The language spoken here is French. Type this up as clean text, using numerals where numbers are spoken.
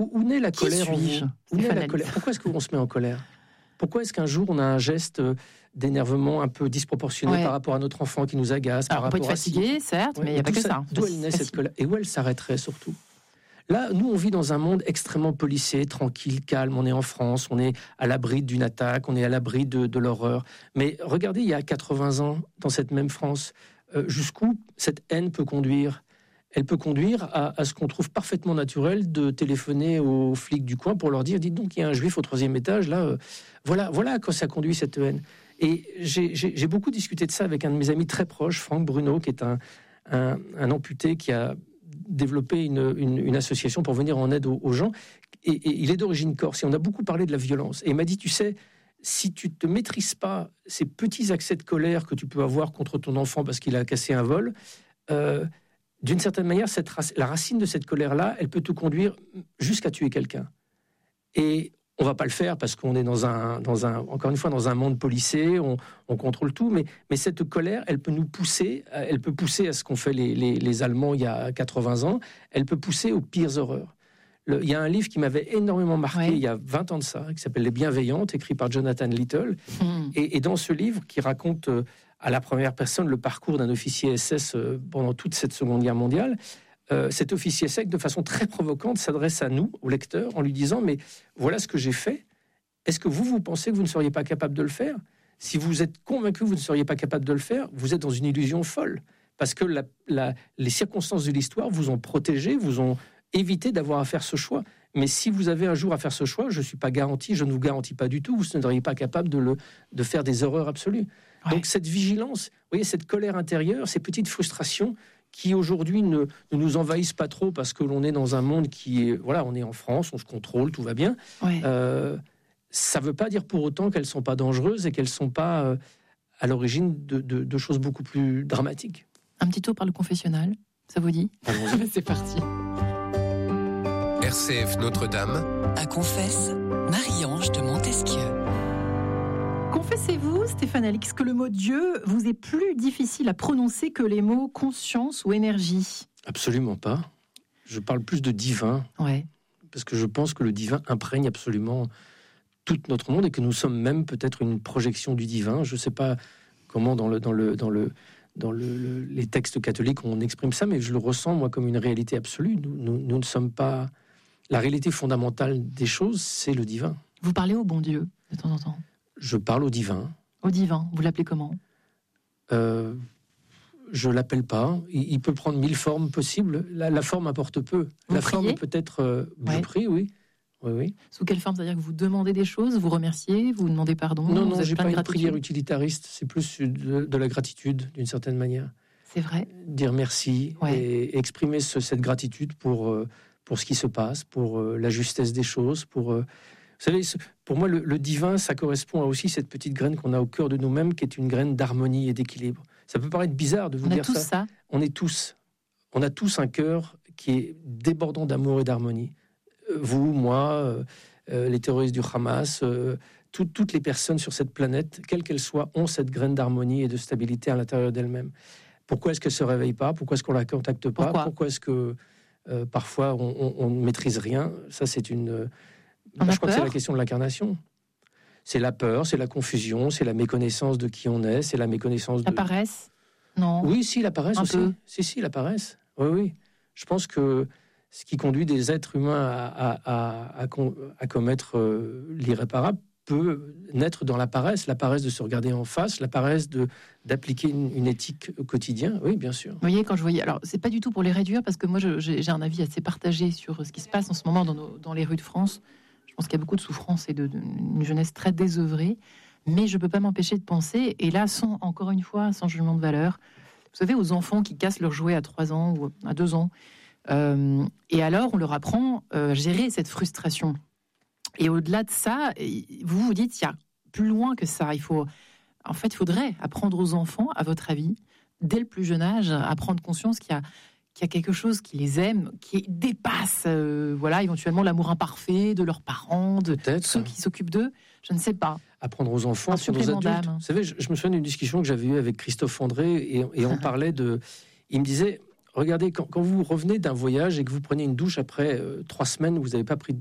Où naît la colère en suis-je, vous? Où naît la Stéphane colère? Pourquoi est-ce qu'on se met en colère? Pourquoi est-ce qu'un jour on a un geste d'énervement un peu disproportionné par rapport à notre enfant qui nous agace? Alors, on peut être fatigué, certes, mais il n'y a pas que ça. D'où elle naît cette colère? Et où elle s'arrêterait surtout? Là, nous, on vit dans un monde extrêmement policé, tranquille, calme. On est en France, on est à l'abri d'une attaque, on est à l'abri de l'horreur. Mais regardez, il y a 80 ans, dans cette même France, jusqu'où cette haine peut conduire. Elle peut conduire à ce qu'on trouve parfaitement naturel de téléphoner aux flics du coin pour leur dire « Dites donc, il y a un juif au 3e étage, là, voilà à quoi ça conduit cette haine. » Et j'ai beaucoup discuté de ça avec un de mes amis très proches, Franck Bruno, qui est un amputé qui a développé une association pour venir en aide aux gens. Et il est d'origine corse, et on a beaucoup parlé de la violence. Et il m'a dit « Tu sais, si tu ne maîtrises pas ces petits accès de colère que tu peux avoir contre ton enfant parce qu'il a cassé un vol, d'une certaine manière, la racine de cette colère-là, elle peut te conduire jusqu'à tuer quelqu'un. » Et on va pas le faire parce qu'on est encore une fois, dans un monde policé, on contrôle tout, mais cette colère, elle peut nous pousser, elle peut pousser à ce qu'ont fait les Allemands il y a 80 ans, elle peut pousser aux pires horreurs. Il y a un livre qui m'avait énormément marqué il y a 20 ans de ça, qui s'appelle Les Bienveillantes, écrit par Jonathan Little. Et dans ce livre, qui raconte à la première personne le parcours d'un officier SS pendant toute cette Seconde Guerre mondiale, cet officier sec, de façon très provocante, s'adresse à nous, au lecteur, en lui disant « Mais voilà ce que j'ai fait. Est-ce que vous pensez que vous ne seriez pas capable de le faire? Si vous êtes convaincu que vous ne seriez pas capable de le faire, vous êtes dans une illusion folle. Parce que les circonstances de l'histoire vous ont protégé, vous ont évité d'avoir à faire ce choix. Mais si vous avez un jour à faire ce choix, je ne suis pas garanti, je ne vous garantis pas du tout, vous ne seriez pas capable de faire des horreurs absolues. » Donc cette vigilance, vous voyez, cette colère intérieure, ces petites frustrations qui aujourd'hui ne nous envahissent pas trop parce que l'on est dans un monde qui est, voilà, on est en France, on se contrôle, tout va bien. Ça ne veut pas dire pour autant qu'elles ne sont pas dangereuses et qu'elles ne sont pas à l'origine de choses beaucoup plus dramatiques. Un petit tour par le confessionnal, ça vous dit? C'est parti. RCF Notre-Dame. À Confesse, Marie-Ange de Montesquieu. Confessez-vous, Stéphane Alix, que le mot Dieu vous est plus difficile à prononcer que les mots conscience ou énergie? Absolument pas. Je parle plus de divin. Parce que je pense que le divin imprègne absolument tout notre monde et que nous sommes même peut-être une projection du divin. Je ne sais pas comment dans les textes catholiques on exprime ça, mais je le ressens moi comme une réalité absolue. Nous ne sommes pas... La réalité fondamentale des choses, c'est le divin. Vous parlez au bon Dieu de temps en temps? Je parle au divin. Au divin, vous l'appelez comment? Je l'appelle pas. Il peut prendre 1000 formes possibles. La forme importe peu. Vous la priez? forme peut-être... Je prie, oui. Sous quelle forme? C'est-à-dire que vous demandez des choses, vous remerciez, vous demandez pardon? Non, j'ai pas une prière utilitariste. C'est plus de la gratitude, d'une certaine manière. C'est vrai. Dire merci et exprimer cette gratitude pour ce qui se passe, pour la justesse des choses, vous savez, pour moi, le divin, ça correspond à aussi cette petite graine qu'on a au cœur de nous-mêmes, qui est une graine d'harmonie et d'équilibre. Ça peut paraître bizarre de vous dire ça. On a tous un cœur qui est débordant d'amour et d'harmonie. Vous, moi, les terroristes du Hamas, toutes les personnes sur cette planète, quelles qu'elles soient, ont cette graine d'harmonie et de stabilité à l'intérieur d'elles-mêmes. Pourquoi est-ce qu'elle ne se réveille pas? Pourquoi est-ce qu'on ne la contacte pas? Pourquoi est-ce que parfois on ne maîtrise rien? Ça, c'est je crois que c'est la question de l'incarnation. C'est la peur, c'est la confusion, c'est la méconnaissance de qui on est, c'est la méconnaissance de... La paresse? Non. Oui, si, la paresse aussi. Si, la paresse. Oui. Je pense que ce qui conduit des êtres humains à commettre l'irréparable peut naître dans la paresse de se regarder en face, la paresse d'appliquer une éthique au quotidien. Oui, bien sûr. Vous voyez, quand je voyais... Alors, c'est pas du tout pour les réduire, parce que moi, j'ai un avis assez partagé sur ce qui se passe en ce moment dans les rues de France. Je pense qu'il y a beaucoup de souffrance et d'une jeunesse très désœuvrée. Mais je peux pas m'empêcher de penser, et là, encore une fois, sans jugement de valeur, vous savez, aux enfants qui cassent leurs jouets à 3 ans ou à 2 ans. Et alors, on leur apprend à gérer cette frustration. Et au-delà de ça, vous dites, il y a plus loin que ça. Il faudrait apprendre aux enfants, à votre avis, dès le plus jeune âge, à prendre conscience qu'il y a quelque chose qui les aime, qui dépasse, éventuellement l'amour imparfait de leurs parents, de ceux qui s'occupent d'eux. Je ne sais pas. Apprendre aux enfants, apprendre aux adultes. Vous savez, je me souviens d'une discussion que j'avais eue avec Christophe André et on parlait de... Il me disait, Regardez, quand vous revenez d'un voyage et que vous prenez une douche après 3 semaines où vous n'avez pas pris